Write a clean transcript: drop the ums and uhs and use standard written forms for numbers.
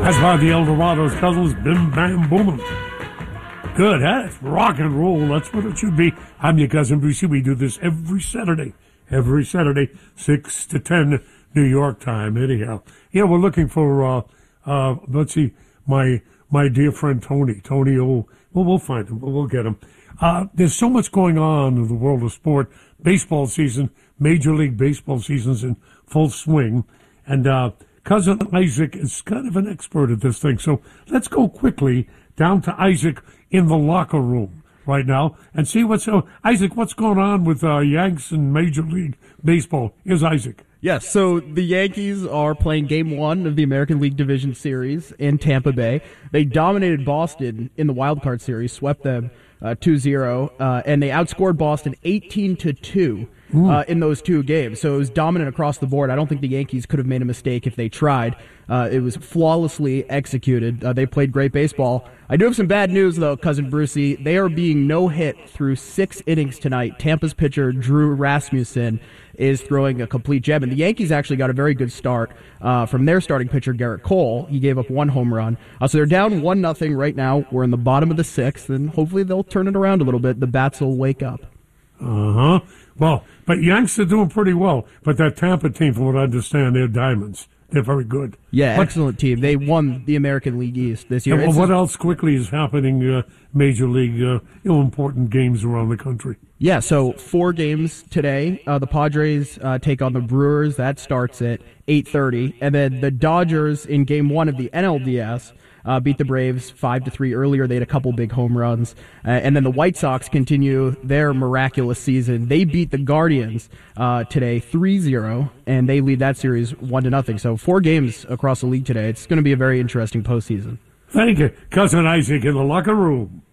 That's why the El Dorado's cousins, bim, bam, booming. Good, huh? It's rock and roll. That's what it should be. I'm your cousin Brucey. We do this every Saturday, 6 to 10 New York time. Anyhow, yeah, we're looking for, let's see, my dear friend Tony. Tony, we'll find him. We'll get him. There's so much going on in the world of sport. Baseball season, Major League Baseball season's in full swing. And, Cousin Isaac is kind of an expert at this thing. So let's go quickly down to Isaac in the locker room right now and see Isaac, what's going on with Yanks and Major League Baseball? Here's Isaac. Yes, so the Yankees are playing Game 1 of the American League Division Series in Tampa Bay. They dominated Boston in the Wild Card Series, swept them 2-0, and they outscored Boston 18-2 in those two games. So it was dominant across the board. I don't think the Yankees could have made a mistake if they tried. It was flawlessly executed. They played great baseball. I do have some bad news, though, Cousin Brucey. They are being no-hit through 6 innings tonight. Tampa's pitcher, Drew Rasmussen, is throwing a complete gem. And the Yankees actually got a very good start from their starting pitcher, Garrett Cole. He gave up 1 home run. So they're down 1-0 right now. We're in the bottom of the 6th, and hopefully they'll turn it around a little bit. The bats will wake up. Uh-huh. Well, but Yanks are doing pretty well. But that Tampa team, from what I understand, they're diamonds. They're very good. Yeah, excellent team. They won the American League East this year. Well, what else quickly is happening, Major League, important games around the country? Yeah, so 4 games today. The Padres take on the Brewers. That starts at 8:30. And then the Dodgers in Game 1 of the NLDS beat the Braves 5-3 earlier. They had a couple big home runs. And then the White Sox continue their miraculous season. They beat the Guardians today 3-0, and they lead that series 1-0. So 4 games across the league today. It's going to be a very interesting postseason. Thank you, Cousin Isaac in the locker room.